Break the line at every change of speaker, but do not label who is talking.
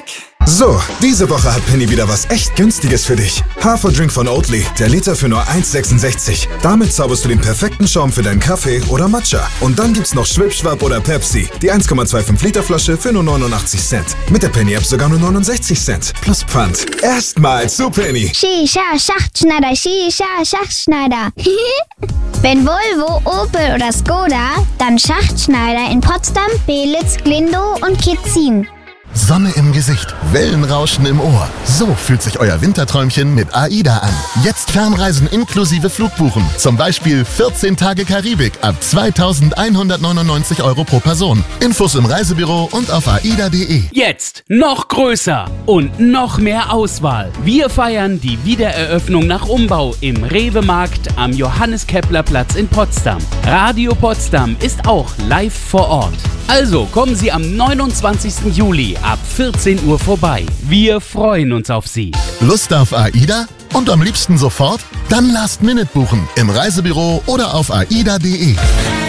So, diese Woche hat Penny wieder was echt Günstiges für dich. Haferdrink von Oatly, der Liter für nur 1,66. Damit zauberst du den perfekten Schaum für deinen Kaffee oder Matcha. Und dann gibt's noch Schwipschwap oder Pepsi, die 1,25 Liter Flasche für nur 89 Cent. Mit der Penny-App sogar nur 69 Cent. Plus Pfand. Erstmal zu Penny.
Shisha, Schachtschneider, Shisha, Schachtschneider. Wenn Volvo, Opel oder Skoda, dann Schachtschneider in Potsdam, Belitz, Glindow und Kitzin.
Sonne im Gesicht, Wellenrauschen im Ohr. So fühlt sich euer Winterträumchen mit AIDA an. Jetzt Fernreisen inklusive Flugbuchen. Zum Beispiel 14 Tage Karibik ab 2.199 € pro Person. Infos im Reisebüro und auf aida.de.
Jetzt noch größer und noch mehr Auswahl. Wir feiern die Wiedereröffnung nach Umbau im Rewe-Markt am Johannes-Kepler-Platz in Potsdam. Radio Potsdam ist auch live vor Ort. Also kommen Sie am 29. Juli ab 14 Uhr vorbei. Wir freuen uns auf Sie.
Lust auf AIDA? Und am liebsten sofort? Dann Last Minute buchen im Reisebüro oder auf aida.de.